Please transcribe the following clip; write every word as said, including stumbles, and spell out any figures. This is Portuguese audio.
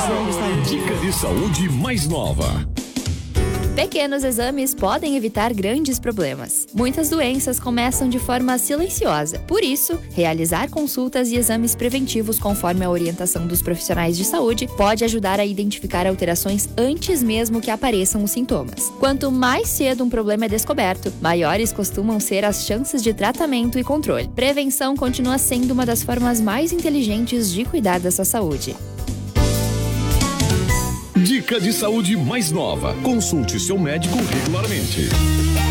Dica de saúde mais nova. Pequenos exames podem evitar grandes problemas. Muitas doenças começam de forma silenciosa. Por isso, realizar consultas e exames preventivos conforme a orientação dos profissionais de saúde pode ajudar a identificar alterações antes mesmo que apareçam os sintomas. Quanto mais cedo um problema é descoberto, maiores costumam ser as chances de tratamento e controle. Prevenção continua sendo uma das formas mais inteligentes de cuidar da sua saúde. Dica de saúde mais nova. Consulte seu médico regularmente.